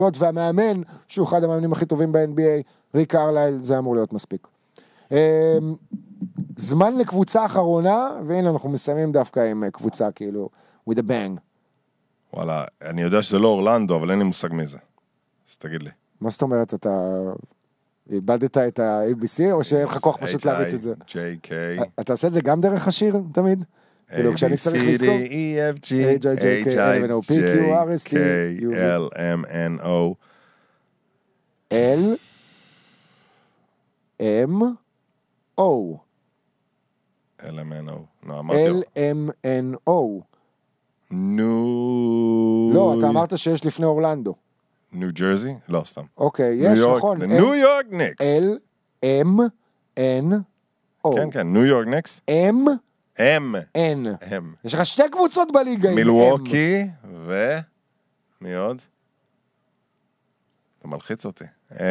והמאמן, שהוא אחד המאמנים הכי טובים ב-NBA, ריק קרלייל, זה אמור להיות מספיק. זמן לקבוצה אחרונה, והנה אנחנו מסיימים דווקא עם קבוצה כאילו, with a bang. וואלה, אני יודע שזה לא אורלנדו, אבל אין לי מושג מזה. אז תגיד לי. מה זאת אומרת, אתה איבדת את ה-ABC, או שאין לך כוח פשוט להריץ את זה? J.K. אתה עושה את זה גם דרך השיר, תמיד? כאילו, כשאני צריך לזכור? A-B-C-D-E-F-G H-I-J-K-L-M-N-O-P-Q-R-S-T L-M-N-O L-M-N-O לא, אתה אמרת שיש לפני אורלנדו. ניו ג'רזי? לא, סתם. אוקיי, יש, נכון. ניו יורק ניקס. L-M-N-O כן, כן, ניו יורק ניקס. M-N. יש לך שתי קבוצות בליגה. מילווקי מי עוד? אתה מלחיץ אותי.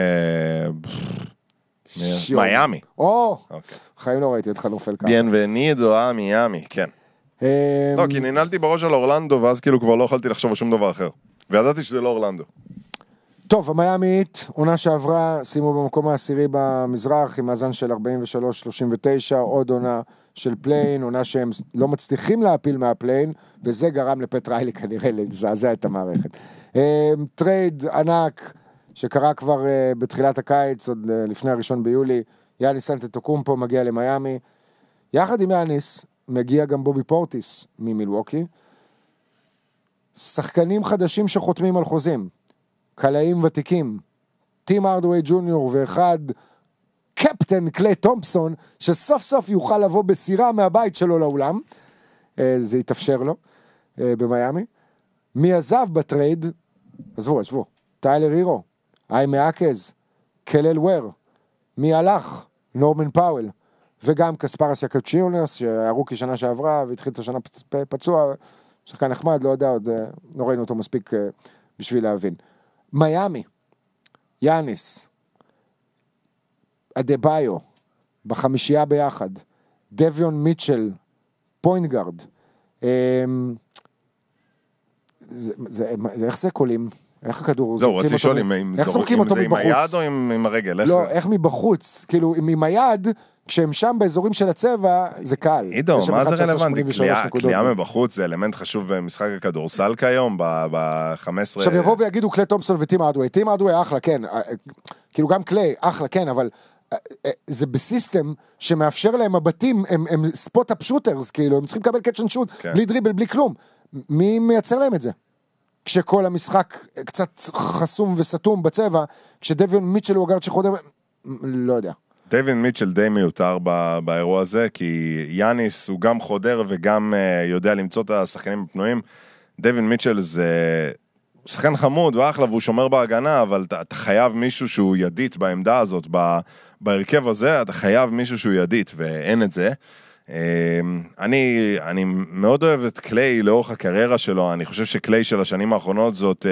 מיאמי. חיים לא ראיתי אותך נופל ככה. ביינבנידו מיאמי, כן. לא, כי ננעלתי בראש על אורלנדו, ואז כאילו כבר לא יכולתי לחשוב על שום דבר אחר. וידעתי שזה לא אורלנדו. טוב, המיאמית, עונה שעברה, שימו במקום העשירי במזרח, עם מאזן של 43-39, עוד עונה של פליין, עונה שהם לא מצליחים להפיל מהפליין, וזה גרם לפט ריילי כנראה לזעזע את המערכת. טרייד ענק, שקרה כבר בתחילת הקיץ, עוד לפני הראשון ביולי, יאניס אנטטוקומפו מגיע למיאמי, יחד עם יאניס, מגיע גם בובי פורטיס ממילווקי, שחקנים חדשים שחותמים על חוזים, קלעים ותיקים, טים ארדווי ג'וניור ואחד קפטן קליי תומפסון, שסוף סוף יוכל לבוא בסירה מהבית שלו לאולם, זה יתאפשר לו במיאמי. מי עזב בטרייד? עזבו, טיילר הירו, איימה אקז, קלל ור, מי הלך? נורמן פאוול, וגם קספרס יקצ'יונס, שהרוקי שנה שעברה, והתחיל את השנה פצוע, שחקן נחמד, לא יודע, עוד לא ראינו אותו מספיק בשביל להבין. מיאמי, יאניס, אדבאיו, בחמישייה ביחד, דביון מיטשל, פוינטגארד, איך זה קולים? איך הכדור? זהו, רציתי לשאול אם זה עם היד או עם הרגל? לא, איך מבחוץ? כאילו, עם היד, כשהם שם באזורים של הצבע, זה קל. עידו, מה זה רלוונטי? קליעה מבחוץ זה אלמנט חשוב במשחק הכדורסל כיום, ב-15... עכשיו יבואו ויגידו קליי תומפסון וטים ארדווי. טים ארדווי אחלה, כן. כאילו גם קליי, אחלה, כן, אבל זה בסיסטם שמאפשר להם הבתים, הם ספוט-אפ שוטרס, כאילו, הם צריכים לקבל קאץ' אנד שוט, בלי דריבל, בלי כלום. מי מייצר להם את זה? כשכל המשחק קצת חסום וסתום בצבע, כשדביון מיטשל הוא הגארד שחודר, לא יודע. דייווין מיטשל די מיותר באירוע הזה, כי יאניס הוא גם חודר וגם יודע למצוא את השחקנים הפנויים. דייווין מיטשל זה שחקן חמוד ואחלה והוא שומר בהגנה, אבל אתה חייב מישהו שהוא ידית בעמדה הזאת, בהרכב הזה אתה חייב מישהו שהוא ידית, ואין את זה. אני מאוד אוהב את קליי לאורך הקריירה שלו, אני חושב שקליי של השנים האחרונות זאת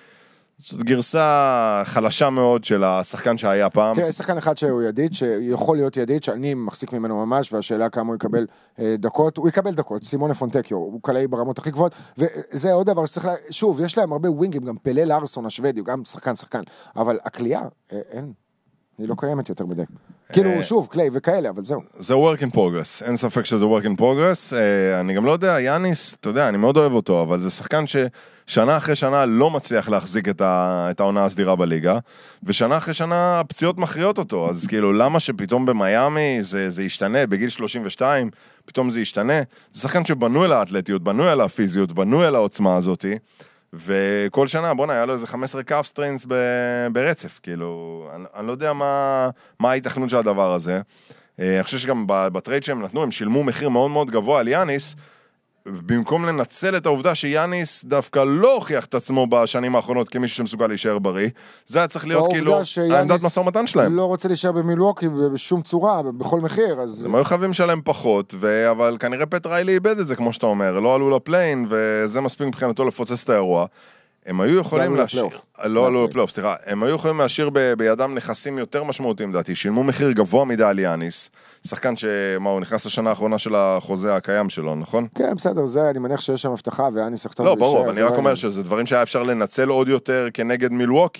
גרסה חלשה מאוד של השחקן שהיה פעם. תראה, שחקן אחד שהוא ידיד, שיכול להיות ידיד, שאני מחזיק ממנו ממש, והשאלה כמה הוא יקבל דקות, הוא יקבל דקות, סימון פונטקיו, הוא קלעי ברמות הכי גבוהות, וזה עוד דבר שצריך, שוב, יש להם הרבה ווינגים, גם פלה לארסון השוודי, הוא גם שחקן, אבל הקליעה, אין, היא לא קיימת יותר מדי. כאילו, שוב, קליי וכאלה, אבל זהו. זה work in progress, אין ספק שזה work in progress, אני גם לא יודע, יאניס, אתה יודע, אני מאוד אוהב אותו, אבל זה שחקן ששנה אחרי שנה לא מצליח להחזיק את העונה הסדירה בליגה, ושנה אחרי שנה הפציעות מכריעות אותו, אז כאילו, למה שפתאום במיימי זה ישתנה, בגיל 32, פתאום זה ישתנה, זה שחקן שבנוי על האתלטיות, בנוי על הפיזיות, בנוי על העוצמה הזאת, וכל שנה, בוא'נה, היה לו איזה 15 קאף סטריינס ברצף, כאילו, אני לא יודע מה ההתכנות של הדבר הזה. אני חושב שגם בטרייד שהם נתנו, הם שילמו מחיר מאוד מאוד גבוה על יאניס, במקום לנצל את העובדה שיאניס דווקא לא הוכיח את עצמו בשנים האחרונות כמישהו שמסוגל להישאר בריא, זה היה צריך להיות כאילו העמדת משא ומתן שלהם. לא רוצה להישאר במילווקי בשום צורה, בכל מחיר, אז... הם היו חייבים שלהם פחות, אבל כנראה פט ריילי איבד את זה, כמו שאתה אומר, לא עלו לפליין, וזה מספיק מבחינתו לפוצץ את האירוע. הם היו יכולים להשאיר, לא לא לפלייאוף, סליחה, הם היו יכולים להשאיר בידם נכסים יותר משמעותיים, דעתי, שילמו מחיר גבוה מדי על יאניס, שחקן הוא נכנס לשנה האחרונה של החוזה הקיים שלו, נכון? כן, בסדר, זה, אני מניח שיש שם הבטחה, ויאניס יחתום. לא, ברור, אני רק אומר שזה דברים שהיה אפשר לנצל עוד יותר כנגד מילווקי,